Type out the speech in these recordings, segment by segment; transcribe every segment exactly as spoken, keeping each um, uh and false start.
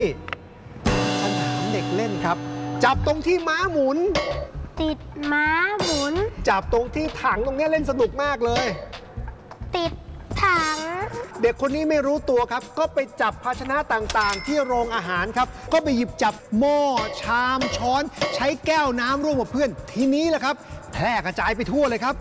สนามเด็กเล่นครับจับตรงที่ม้าหมุนติดม้าหมุนจับตรงที่ถังตรงนี้เล่นสนุกมากเลยติดถังเด็กคนนี้ไม่รู้ตัวครับก็ไปจับภาชนะต่างๆที่โรงอาหารครับก็ไปหยิบจับหม้อชามช้อนใช้แก้วน้ำร่วมกับเพื่อนทีนี้แหละครับแพร่กระจายไปทั่วเลยครับ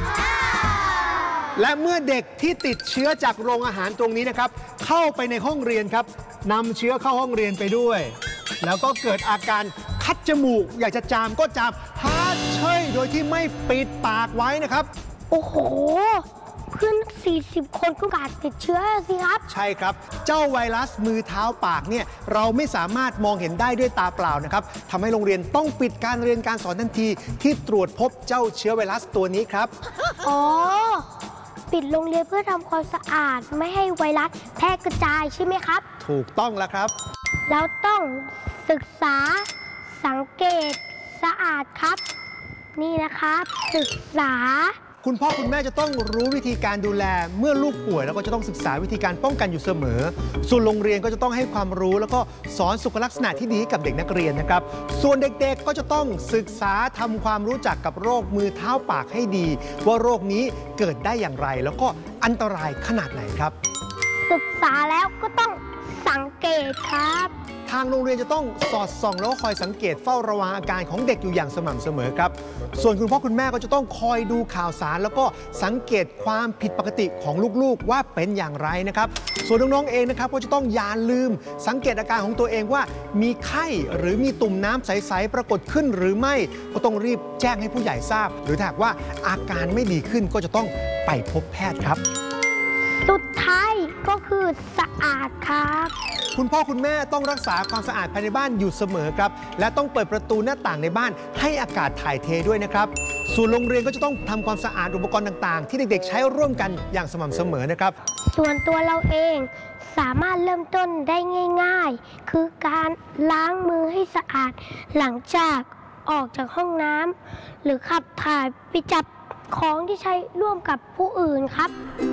และเมื่อเด็กที่ติดเชื้อจากโรงอาหารตรงนี้นะครับเข้าไปในห้องเรียนครับนำเชื้อเข้าห้องเรียนไปด้วยแล้วก็เกิดอาการคัดจมูกอยากจะจามก็จามฮาเช่ยโดยที่ไม่ปิดปากไว้นะครับโอ้โหเพื่อนสี่สิบคนก็อาจติดเชื้อสิครับใช่ครับเจ้าไวรัสมือเท้าปากเนี่ยเราไม่สามารถมองเห็นได้ด้วยตาเปล่านะครับทำให้โรงเรียนต้องปิดการเรียนการสอนทันทีที่ตรวจพบเจ้าเชื้อไวรัสตัวนี้ครับอ๋อปิดโรงเรียนเพื่อทำความสะอาดไม่ให้ไวรัสแพร่กระจายใช่ไหมครับถูกต้องแล้วครับเราต้องศึกษาสังเกตสะอาดครับนี่นะครับศึกษาคุณพ่อคุณแม่จะต้องรู้วิธีการดูแลเมื่อลูกป่วยแล้วก็จะต้องศึกษาวิธีการป้องกันอยู่เสมอส่วนโรงเรียนก็จะต้องให้ความรู้แล้วก็สอนสุขลักษณะที่ดีกับเด็กนักเรียนนะครับส่วนเด็กๆก็จะต้องศึกษาทำความรู้จักกับโรคมือเท้าปากให้ดีว่าโรคนี้เกิดได้อย่างไรแล้วก็อันตรายขนาดไหนครับศึกษาแล้วก็ต้องสังเกตครับทางโรงเรียนจะต้องสอดส่องแล้วก็คอยสังเกตเฝ้าระวังอาการของเด็กอยู่อย่างสม่ำเสมอครับส่วนคุณพ่อคุณแม่ก็จะต้องคอยดูข่าวสารแล้วก็สังเกตความผิดปกติของลูกๆว่าเป็นอย่างไรนะครับส่วนน้องๆเองนะครับก็จะต้องอย่าลืมสังเกตอาการของตัวเองว่ามีไข้หรือมีตุ่มน้ำใสๆปรากฏขึ้นหรือไม่ก็ต้องรีบแจ้งให้ผู้ใหญ่ทราบหรือถ้าหากว่าอาการไม่ดีขึ้นก็จะต้องไปพบแพทย์ครับสุดท้ายก็คือสะอาดครับคุณพ่อคุณแม่ต้องรักษาความสะอาดภายในบ้านอยู่เสมอครับและต้องเปิดประตูหน้าต่างในบ้านให้อากาศถ่ายเทด้วยนะครับส่วนโรงเรียนก็จะต้องทำความสะอาดอุปกรณ์ต่างๆที่เด็กๆใช้ร่วมกันอย่างสม่ำเสมอนะครับส่วนตัวเราเองสามารถเริ่มต้นได้ง่ายๆคือการล้างมือให้สะอาดหลังจากออกจากห้องน้ำหรือขับถ่ายไปจับของที่ใช้ร่วมกับผู้อื่นครับ